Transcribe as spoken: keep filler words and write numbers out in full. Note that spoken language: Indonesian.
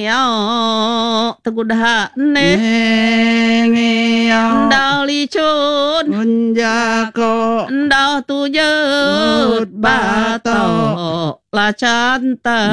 ngeo tegudahane ngeo ndao licun unjako ndao tujut bato la canta